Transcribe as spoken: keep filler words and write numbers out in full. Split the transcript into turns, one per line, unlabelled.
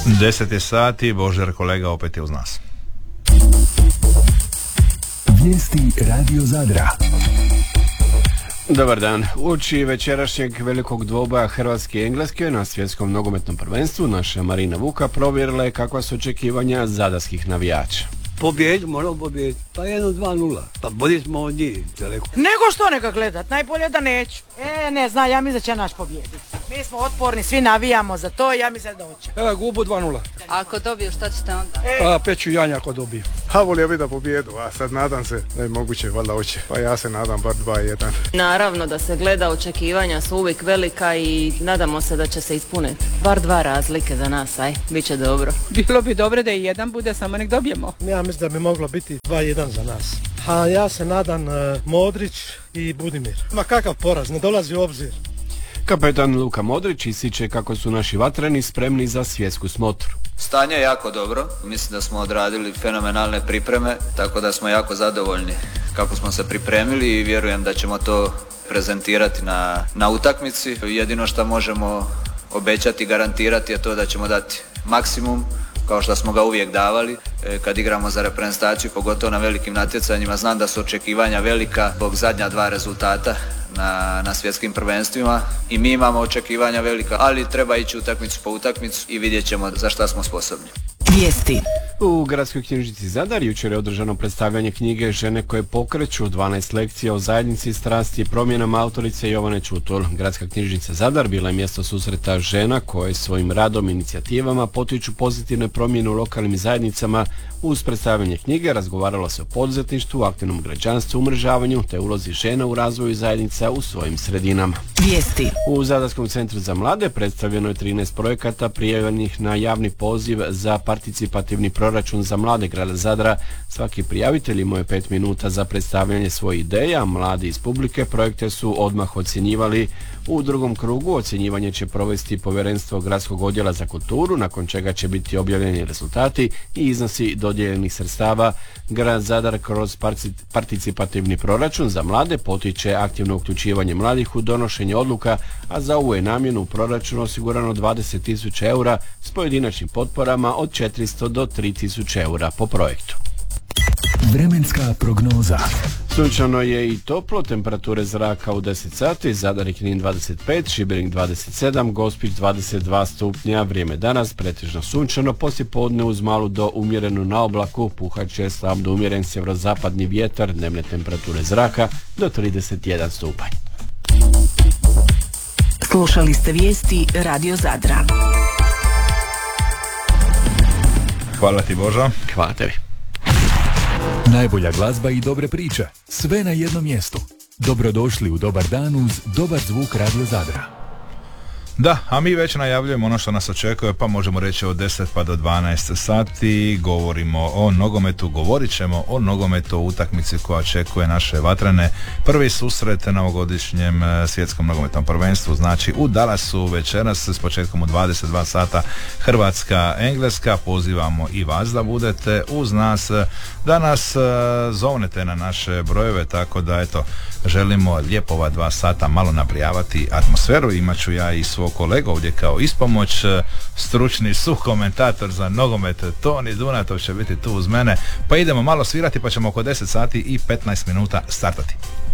deset je sati, Božer kolega opet je uz nas.
Vijesti Radio Zadra.
Dobar dan. Uoči večerašnjeg velikog dvoboja Hrvatske i Engleske na svjetskom nogometnom prvenstvu naša Marina Vuka provjerila je kakva su očekivanja zadarskih navijača.
Pobjedi, moramo pobjediti. Pa jedno, dva, nula. Pa bolji smo od njih. Daleko.
Nego što neka gledat, najbolje da neću. E, ne znam, ja mislim da će naš pobjediti. Mi smo otporni, svi navijamo za to i ja mislim da hoće.
Evo, gubu dva nula.
Ako dobiju, šta ćete onda?
Pa peću janja ako dobiju.
Ha, volio bi da pobjedu, a sad nadam se da je moguće, valjda hoće. Pa ja se nadam bar dva jedan.
Naravno da se gleda, očekivanja su uvijek velika i nadamo se da će se ispuniti. Bar dva razlike za nas, aj, bit će dobro.
Bilo bi dobro da i jedan bude, samo nek dobijemo.
Ja mislim da bi moglo biti dva jedan za nas. A ja se nadam uh, Modrić i Budimir. Ma kakav poraz, ne dolazi u obzir.
Kapetan Luka Modrić ističe kako su naši vatreni spremni za svjetsku smotru.
Stanje je jako dobro, mislim da smo odradili fenomenalne pripreme, tako da smo jako zadovoljni kako smo se pripremili i vjerujem da ćemo to prezentirati na, na utakmici. Jedino što možemo obećati i garantirati je to da ćemo dati maksimum, kao što smo ga uvijek davali kad igramo za reprezentaciju, pogotovo na velikim natjecanjima. Znam da su očekivanja velika zbog zadnja dva rezultata na, na svjetskim prvenstvima i mi imamo očekivanja velika, ali treba ići utakmicu po utakmicu i vidjet ćemo za šta smo sposobni.
Vijesti.
U Gradskoj knjižnici Zadar jučer je održano predstavljanje knjige Žene koje pokreću, dvanaest lekcija o zajednici, strasti i promjenama autorice Jovane Čutul. Gradska knjižnica Zadar bila je mjesto susreta žena koje svojim radom i inicijativama potiču pozitivne promjene u lokalnim zajednicama. Uz predstavljanje knjige razgovaralo se o poduzetništvu, aktivnom građanstvu, umrežavanju te ulozi žena u razvoju zajednica u svojim sredinama.
Vijesti.
U Zadarskom centru za mlade predstavljeno je trinaest projekata prijavljenih na javni poziv za participativni proračun za mlade grada Zadra. Svaki prijavitelj imao je pet minuta za predstavljanje svojih ideja. Mladi iz publike projekte su odmah ocjenjivali. U drugom krugu ocjenjivanje će provesti povjerenstvo Gradskog odjela za kulturu, nakon čega će biti objavljeni rezultati i iznosi dodijeljenih sredstava. Grad Zadar kroz participativni proračun za mlade potiče aktivno uključivanje mladih u donošenje odluka, a za ovu je namjenu u proračunu osigurano dvadeset tisuća eura s pojedinačnim potporama od četiristo do tri tisuće eura po projektu.
Vremenska prognoza.
Sunčano je i toplo, temperature zraka u deset sati, Zadar i Knin dvadeset pet, Šibenik dvadeset sedam, Gospić dvadeset dva stupnja, vrijeme danas pretežno sunčano, poslijepodne uz malu do umjerenu na oblaku, puhat će slab do umjeren sjeverozapadni vjetar, dnevne temperature zraka do trideset jedan stupanj.
Slušali ste vijesti Radio Zadra.
Hvala ti, Božo.
Hvala tebi.
Najbolja glazba i dobre priče, sve na jednom mjestu. Dobrodošli u Dobar dan uz Dobar zvuk Radio Zadra.
Da, a mi već najavljujemo ono što nas očekuje, pa možemo reći od deset pa do dvanaest sati. Govorimo o nogometu, govorit ćemo o nogometu, o utakmici koja očekuje naše vatrene. Prvi susret na ovogodišnjem svjetskom nogometnom prvenstvu, znači u Dallasu večeras s početkom u dvadeset dva sata Hrvatska, Engleska. Pozivamo i vas da budete uz nas, da nas zovnete na naše brojeve, tako da eto, želimo lijepo ova dva sata malo nabrijavati atmosferu. Imat ću ja i svog kolegu ovdje kao ispomoć, stručni sukomentator za nogomet Toni Dunatov će biti tu uz mene, pa idemo malo svirati, pa ćemo oko deset sati i petnaest minuta startati.